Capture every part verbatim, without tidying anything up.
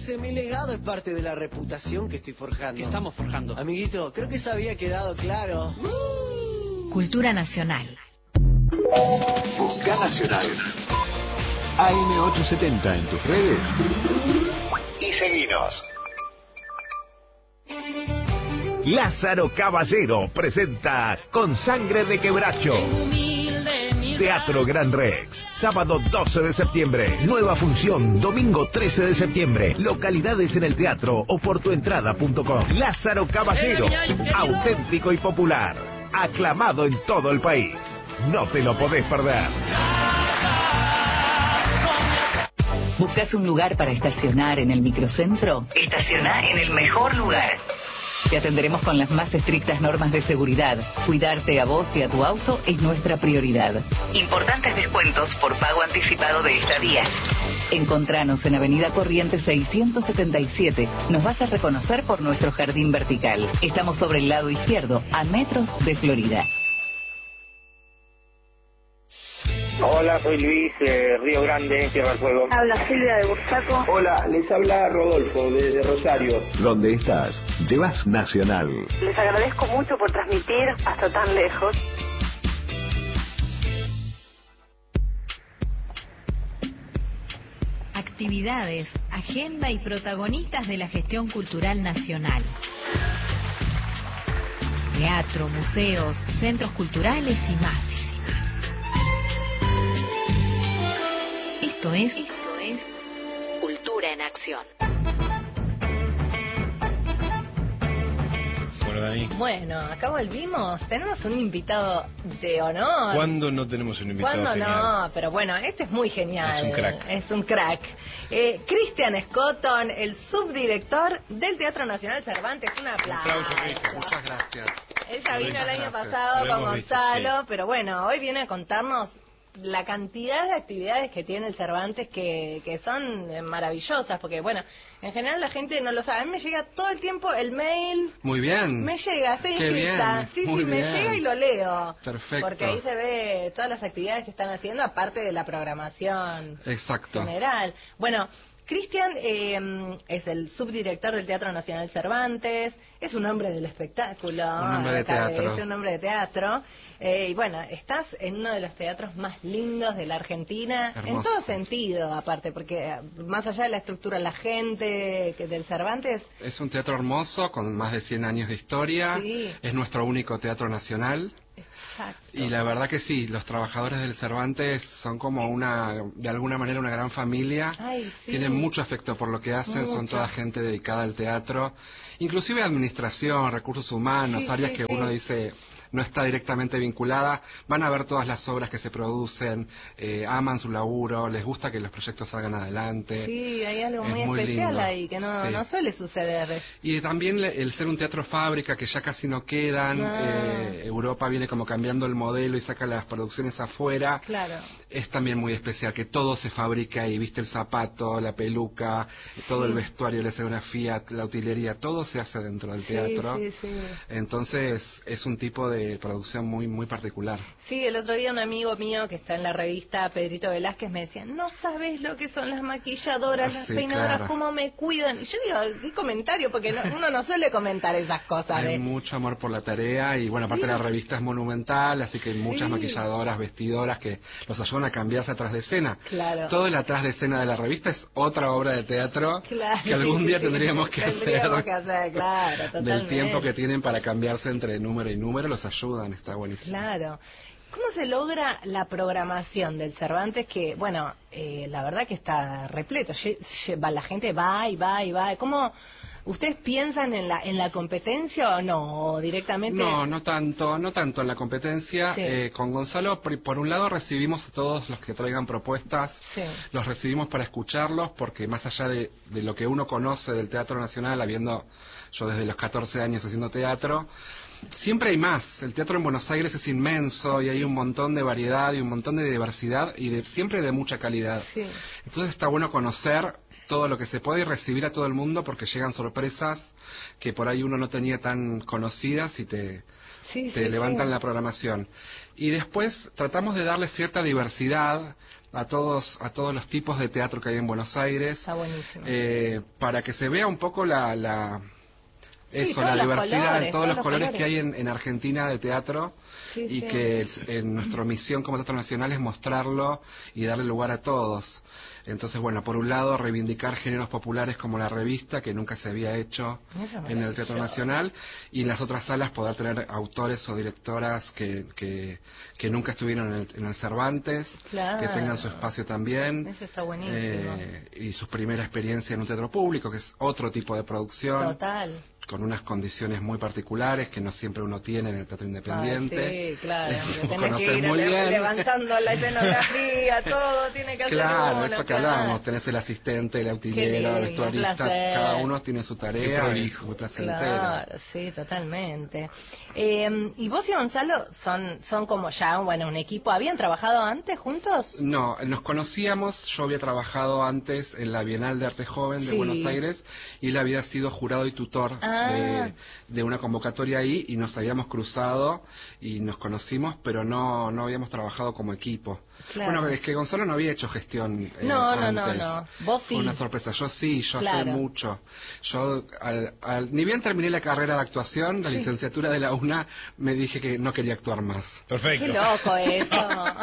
Ese mi legado es parte de la reputación que estoy forjando. ¿Qué estamos forjando? Amiguito, creo que se había quedado claro. Cultura nacional. Busca Nacional. A M ochocientos setenta en tus redes. Y seguinos. Lázaro Caballero presenta Con Sangre de Quebracho. Teatro Gran Rex, sábado doce de septiembre. Nueva función, domingo trece de septiembre. Localidades en el teatro o por tuentrada punto com. Lázaro Caballero, auténtico y popular. Aclamado en todo el país. No te lo podés perder. ¿Buscas un lugar para estacionar en el microcentro? Estaciona en el mejor lugar. Te atenderemos con las más estrictas normas de seguridad. Cuidarte a vos y a tu auto es nuestra prioridad. Importantes descuentos por pago anticipado de estadías. Encontranos en Avenida Corrientes seiscientos setenta y siete. Nos vas a reconocer por nuestro jardín vertical. Estamos sobre el lado izquierdo, a metros de Florida. Hola, soy Luis, eh, Río Grande, Tierra del Fuego. Habla Silvia de Bursaco. Hola, les habla Rodolfo desde Rosario. ¿Dónde estás? Llevas Nacional. Les agradezco mucho por transmitir hasta tan lejos. Actividades, agenda y protagonistas de la gestión cultural nacional. Teatro, museos, centros culturales y más. Esto es, Esto es Cultura en Acción. Bueno, Dani. Bueno, acá volvimos. Tenemos un invitado de honor. ¿Cuándo no tenemos un invitado ¿Cuándo genial? no? Pero bueno, este es muy genial. Es un crack. Es un crack. Eh, Cristian Scotton, el subdirector del Teatro Nacional Cervantes. Un aplauso. Un aplauso, Cristian. Muchas gracias. Ella vino Muchas el año gracias. pasado Lo con hemos visto, Gonzalo, sí. pero bueno, hoy viene a contarnos la cantidad de actividades que tiene el Cervantes que, que son eh, maravillosas, porque bueno, en general la gente no lo sabe. A mí me llega todo el tiempo el mail. Muy bien. Me llega, estoy Qué inscrita. bien, Sí, muy sí, me bien. llega y lo leo. Perfecto. Porque ahí se ve todas las actividades que están haciendo, aparte de la programación Exacto. general. Bueno, Cristian eh, es el subdirector del Teatro Nacional Cervantes, es un hombre del espectáculo. Un hombre de acá teatro. Es un hombre de teatro. Eh, y bueno, estás en uno de los teatros más lindos de la Argentina, Hermoso. en todo sentido, aparte, porque eh, más allá de la estructura, la gente que del Cervantes. Es un teatro hermoso con más de cien años de historia. Sí. Es nuestro único teatro nacional. Exacto. Y la verdad que sí, los trabajadores del Cervantes son como una, de alguna manera, una gran familia. Ay, sí. Tienen mucho afecto por lo que hacen, Mucho. son toda gente dedicada al teatro. Inclusive administración, recursos humanos, Sí, áreas sí, que sí. uno dice no está directamente vinculada, van a ver todas las obras que se producen, eh, aman su laburo, les gusta que los proyectos salgan adelante. Sí, hay algo Es muy, muy especial lindo. ahí que no, Sí. no suele suceder. Y también le- el ser un teatro fábrica que ya casi no quedan, Ah. eh, Europa viene como cambiando el modelo y saca las producciones afuera, Claro. es también muy especial, que todo se fabrica y viste el zapato, la peluca, todo el vestuario, la escenografía, la utilería, todo se hace dentro del Sí, teatro. sí, sí. Entonces es un tipo de producción muy muy particular. Sí, el otro día un amigo mío que está en la revista, Pedrito Velázquez, me decía, no sabes lo que son las maquilladoras, las Sí, peinadoras, claro. cómo me cuidan. Y yo digo, ¿qué comentario? Porque no- uno no suele comentar esas cosas. Hay de- mucho amor por la tarea y bueno, aparte Sí. la revista es monumental, así que hay muchas Sí. maquilladoras, vestidoras que los ayudan a cambiarse atrás de escena. Claro. Todo el atrás de escena de la revista es otra obra de teatro Claro, que algún sí, día sí, tendríamos que tendríamos hacer. que hacer, claro, Del totalmente. tiempo que tienen para cambiarse entre número y número, los ayudan, está buenísimo. Claro. ¿Cómo se logra la programación del Cervantes? Que, bueno, eh, la verdad que está repleto. Lle- lle- va- la gente va y va y va. ¿Cómo ustedes piensan en la en la competencia o no? ¿O directamente? No, no tanto, no tanto en la competencia. Sí. Eh, con Gonzalo, por, por un lado, recibimos a todos los que traigan propuestas, Sí. los recibimos para escucharlos, porque más allá de, de lo que uno conoce del Teatro Nacional, habiendo yo desde los catorce años haciendo teatro, siempre hay más. El teatro en Buenos Aires es inmenso y hay un montón de variedad y un montón de diversidad y de, siempre de mucha calidad. Sí. Entonces está bueno conocer todo lo que se puede y recibir a todo el mundo porque llegan sorpresas que por ahí uno no tenía tan conocidas y te, Sí, te sí, levantan sí. la programación. Y después tratamos de darle cierta diversidad a todos a todos los tipos de teatro que hay en Buenos Aires. Está buenísimo. Eh, para que se vea un poco la... la Sí, eso, todos la los diversidad, colores, todos, todos los los colores, colores. que hay en, en Argentina de teatro. Sí, y sí. que es- en nuestra misión como Teatro Nacional es mostrarlo y darle lugar a todos. Entonces, bueno, por un lado, reivindicar géneros populares como la revista, que nunca se había hecho Eso es en el Teatro maravilloso. Nacional, y en las otras salas poder tener autores o directoras que, que, que nunca estuvieron en el, en el Cervantes, Claro. que tengan su espacio también. Eso está buenísimo. eh, y su primera experiencia en un teatro público, que es otro tipo de producción, Total. con unas condiciones muy particulares que no siempre uno tiene en el teatro independiente. Ah, sí, claro. Eso que vos tenés que conocés ir muy le- bien. levantando la escenografía, todo tiene que hacer Claro, uno, eso que claro. hablábamos, tenés el asistente, el Qué auxiliero, lindo, el un vestuarista, placer. cada uno tiene su Qué tarea, es prolijo. muy placentero. Claro, sí, totalmente. Eh, y vos y Gonzalo son, son como ya, bueno, un equipo. ¿Habían trabajado antes juntos? No, nos conocíamos, yo había trabajado antes en la Bienal de Arte Joven de Sí. Buenos Aires y él había sido jurado y tutor Ah. de, de una convocatoria ahí y nos habíamos cruzado y nos conocimos, pero no, no habíamos trabajado como equipo. Claro. Bueno, es que Gonzalo no había hecho gestión eh, No, no, no, antes. no. Vos sí. Fue una sorpresa. Yo sí, yo Claro. sé mucho. Yo, al, al- ni bien terminé la carrera de actuación, la Sí. licenciatura de la UNA, me dije que no quería actuar más. Perfecto. Qué loco eso.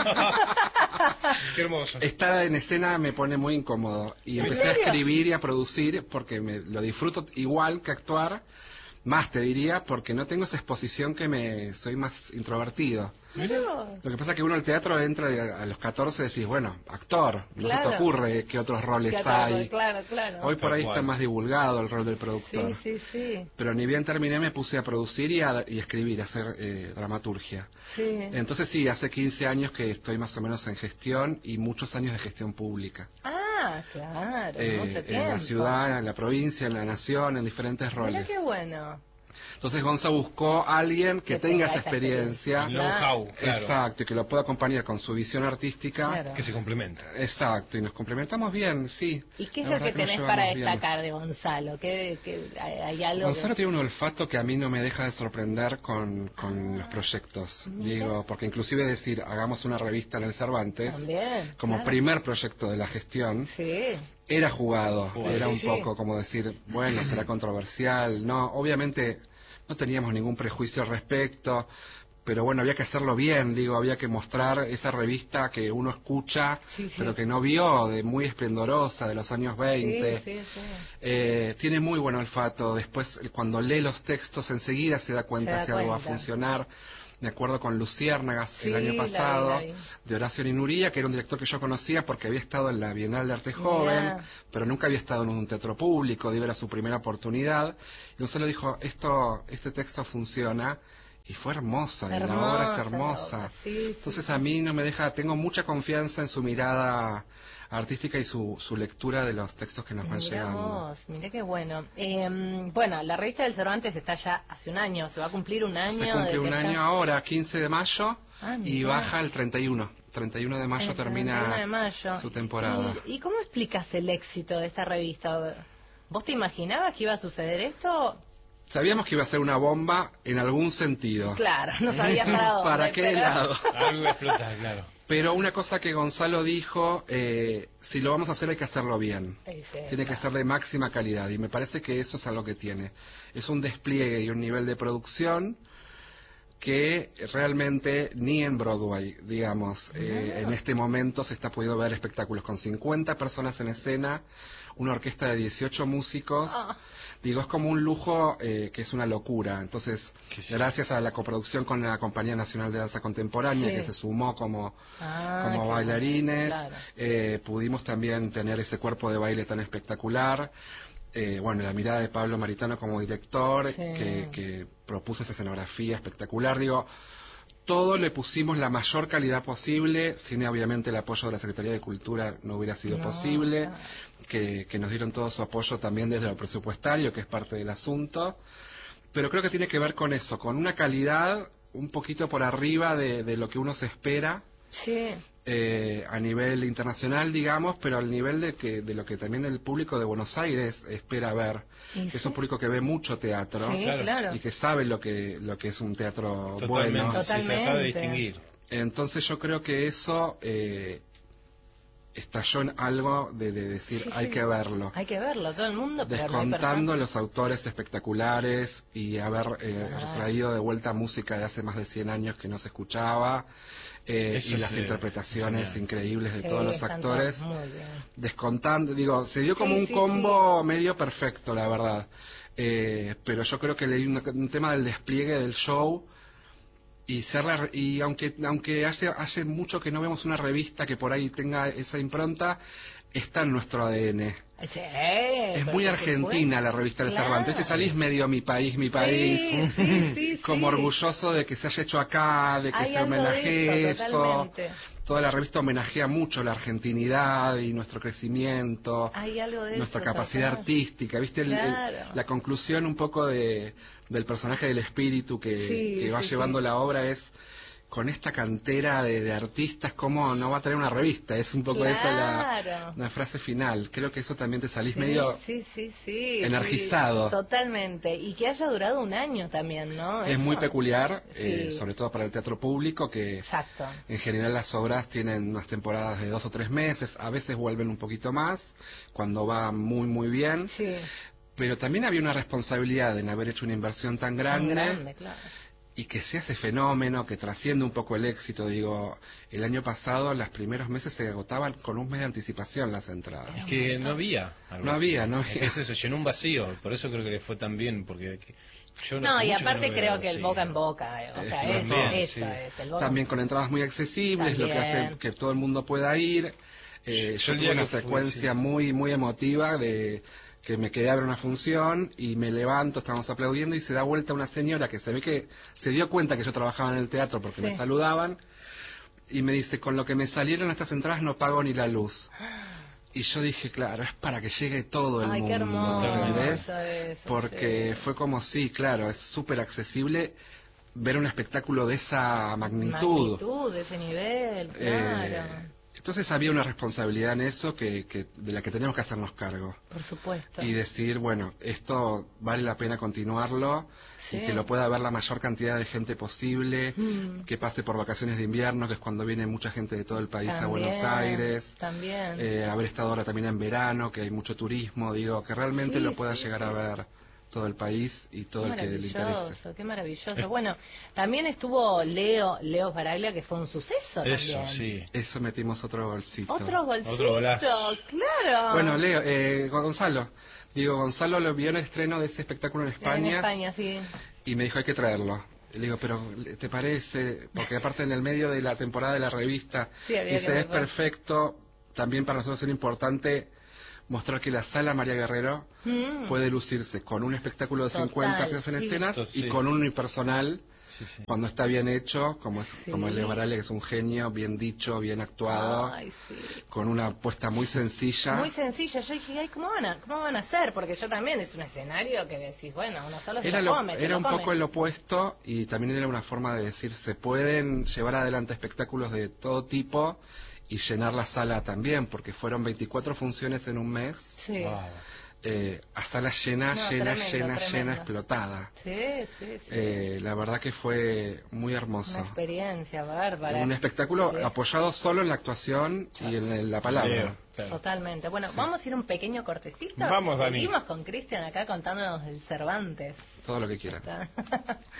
Qué hermoso. Estar en escena me pone muy incómodo y ¿En empecé a serio? escribir y a producir porque me lo disfruto igual que actuar, más te diría, porque no tengo esa exposición que me soy más introvertido. Mirá vos. Lo que pasa es que uno al teatro entra y a a los catorce decís, bueno, actor, no se Claro. te ocurre qué otros roles Qué atrapa, hay. Claro, claro. Hoy por Tal ahí cual. está más divulgado el rol del productor. Sí, sí, sí. Pero ni bien terminé me puse a producir y a y escribir, a hacer eh, dramaturgia. Sí. Entonces sí, hace quince años que estoy más o menos en gestión y muchos años de gestión pública. Ah, claro, Eh, mucho en tiempo. la ciudad, en la provincia, en la nación, en diferentes Mirá roles. qué bueno. Entonces Gonza buscó a alguien que, Que tenga tenga esa esa experiencia, El know-how, claro. exacto, y que lo pueda acompañar con su visión artística. Claro. Que se complementa. Exacto, y nos complementamos bien, sí. ¿Y qué es La lo que verdad nos tenés para llevamos bien. destacar de Gonzalo? ¿Qué, qué- hay, hay algo? Gonzalo que- tiene un olfato que a mí no me deja de sorprender con, con los proyectos. Digo, porque inclusive decir, hagamos una revista en el Cervantes, También, como claro. primer proyecto de la gestión, Sí. era jugado, Jugado. era Sí, un sí. poco como decir, bueno, será controversial. No, obviamente no teníamos ningún prejuicio al respecto, pero bueno, había que hacerlo bien, digo, había que mostrar esa revista que uno escucha, Sí, sí. pero que no vio, de muy esplendorosa, de los años veinte. Sí, sí, sí. Eh, tiene muy buen olfato. Después, eh, cuando lee los textos, enseguida se da cuenta Se da si algo va a cuenta. funcionar. Me acuerdo con Luciérnagas Sí, el año la vi, pasado, la vi. de Horacio Ninuría, que era un director que yo conocía porque había estado en la Bienal de Arte Joven, Mirá. pero nunca había estado en un teatro público, digo, era su primera oportunidad. Y Gonzalo dijo, esto, este texto funciona. Y fue hermosa, y la Hermosa obra es la hermosa. obra, sí, sí, Entonces sí. a mí no me deja, tengo mucha confianza en su mirada artística y su, su lectura de los textos que nos van Mirá llegando. vos, mirá qué bueno. Eh, bueno, la revista del Cervantes está ya hace un año, se va a cumplir un año. Se cumple de un que año está- ahora, quince de mayo, Ah, y mirá. baja el treinta y uno. treinta y uno de mayo El termina treinta y uno de mayo. su temporada. ¿Y, ¿Y cómo explicas el éxito de esta revista? ¿Vos te imaginabas que iba a suceder esto? Sabíamos que iba a ser una bomba en algún sentido. Claro, no sabías para dónde. ¿Para qué pero- lado? Algo iba a explotar, claro. Pero una cosa que Gonzalo dijo, eh, si lo vamos a hacer hay que hacerlo bien. Sí, sí, Tiene que claro. ser de máxima calidad y me parece que eso es algo que tiene. Es un despliegue y un nivel de producción que realmente ni en Broadway, digamos, eh, en este momento se está pudiendo ver espectáculos con cincuenta personas en escena, una orquesta de dieciocho músicos. Ah. Digo, es como un lujo eh, que es una locura. Entonces, Que sí. gracias a la coproducción con la Compañía Nacional de Danza Contemporánea, Sí. que se sumó como, Ah, como qué bailarines, bueno, claro. eh, pudimos también tener ese cuerpo de baile tan espectacular. Eh, bueno, la mirada de Pablo Maritano como director, Sí. que, que propuso esa escenografía espectacular. Digo, todo le pusimos la mayor calidad posible, sin obviamente el apoyo de la Secretaría de Cultura no hubiera sido No, posible, claro. que, que nos dieron todo su apoyo también desde lo presupuestario, que es parte del asunto. Pero creo que tiene que ver con eso, con una calidad un poquito por arriba de, de lo que uno se espera. Sí. Eh, a nivel internacional, digamos, pero al nivel de que de lo que también el público de Buenos Aires espera ver, ¿Y que es sí? un público que ve mucho teatro Sí, Claro. claro. y que sabe lo que lo que es un teatro Totalmente. bueno. Sí, se sabe Totalmente. distinguir. Entonces yo creo que eso eh, estalló en algo de, de decir, Sí, hay sí. que verlo. Hay que verlo, todo el mundo, pero no hay Descontando personas. los autores espectaculares y haber eh, Ah. traído de vuelta música de hace más de cien años que no se escuchaba, eh, Eso y las sí, interpretaciones genial. increíbles de Sí, todos los están actores, todos muy bien. descontando, digo, se dio como Sí, un sí, combo medio perfecto, la verdad. Eh, pero yo creo que leí un, un tema del despliegue del show. Y, ser la- y aunque aunque hace, hace mucho que no vemos una revista que por ahí tenga esa impronta, está en nuestro A D N. Sí, Es pero muy por argentina supuesto. la revista del Claro. Cervantes. Este salís medio mi país, mi país. Sí, sí, sí, como sí. orgulloso de que se haya hecho acá, de que Hay se algo de homenajee eso, eso. totalmente. Toda la revista homenajea mucho la argentinidad y nuestro crecimiento, Hay algo de nuestra eso, capacidad total. artística. ¿Viste? El- el- Claro. la conclusión un poco de, del personaje del espíritu que, Sí, que va sí, llevando sí. la obra es, con esta cantera de, de artistas, ¿cómo no va a tener una revista? Es un poco esa la, Claro. la frase final. Creo que eso también te salís Sí, medio sí, sí, sí, energizado. sí, totalmente. Y que haya durado un año también, ¿no? Es Eso. muy peculiar, Sí. eh, sobre todo para el teatro público, que Exacto. en general las obras tienen unas temporadas de dos o tres meses, a veces vuelven un poquito más, cuando va muy, muy bien. Sí. Pero también había una responsabilidad en haber hecho una inversión tan grande, Tan grande, claro. y que sea ese fenómeno que trasciende un poco el éxito. Digo, el año pasado, los primeros meses se agotaban con un mes de anticipación las entradas. Es que no había. algo No así. había, no Es que había. es eso, llenó un vacío. Por eso creo que le fue tan bien. Porque yo No, hace y mucho que aparte no veo creo algo que el así. boca en boca, eh, o sea, Eh, eso, también, eso sí. es el boca. También con entradas muy accesibles, lo que hace También. que todo el mundo pueda ir. Eh, Yo yo el tuve día una que fui, secuencia sí. muy muy emotiva de que me quedé a ver una función y me levanto, estábamos aplaudiendo y se da vuelta una señora que se ve que se dio cuenta que yo trabajaba en el teatro porque Sí. me saludaban y me dice, con lo que me salieron estas entradas no pago ni la luz. Y yo dije, claro, es para que llegue todo el Ay, qué mundo, hermoso ¿entendés? eso, Porque sí. fue como, sí, claro, es súper accesible ver un espectáculo de esa magnitud. Magnitud, de ese nivel, Eh, claro. entonces había una responsabilidad en eso que, que de la que tenemos que hacernos cargo Por supuesto. y decir, bueno, esto vale la pena continuarlo Sí. y que lo pueda ver la mayor cantidad de gente posible, Mm. que pase por vacaciones de invierno, que es cuando viene mucha gente de todo el país a También, Buenos Aires, También. eh, haber estado ahora también en verano, que hay mucho turismo, digo, que realmente Sí, lo pueda sí, llegar sí. a ver todo el país y todo Qué el que le interese. maravilloso, qué maravilloso. Bueno, también estuvo Leo, Leo Baraglia, que fue un suceso Eso, también. sí. Eso metimos otro bolsito. Otro golcito, Otro golazo. claro. Bueno, Leo, eh, Gonzalo, digo, Gonzalo lo vio en el estreno de ese espectáculo en En España, España, sí. y me dijo, hay que traerlo. Y le digo, pero ¿te parece? Porque aparte en el medio de la temporada de la revista, Sí, había dice, que es volver. perfecto, también para nosotros era importante mostrar que la sala María Guerrero Mm. puede lucirse con un espectáculo de Total, cincuenta artistas en sí. escenas Sí. y con un unipersonal, Sí, sí. cuando está bien hecho, como es Sí. como el Leo Baraglia, que es un genio, bien dicho, bien actuado, Ay, sí. con una apuesta muy sencilla. Muy sencilla. Yo dije, ay, ¿cómo van a, cómo van a hacer? Porque yo también es un escenario que decís, bueno, uno solo se Era, lo lo- come, se era lo un come. poco el opuesto y también era una forma de decir, se pueden llevar adelante espectáculos de todo tipo y llenar la sala también, porque fueron veinticuatro funciones en un mes, Sí. Wow. eh, a sala llena, No, llena, tremendo, llena, tremendo. llena, explotada. Sí, sí, sí. Eh, la verdad que fue muy hermoso. Una experiencia bárbara. Un espectáculo Sí. apoyado solo en la actuación y en la palabra. Leo, claro. Totalmente. Bueno, Sí. vamos a ir a un pequeño cortecito. Vamos, Dani. Seguimos con Cristian acá contándonos del Cervantes. Todo lo que quieran. Está.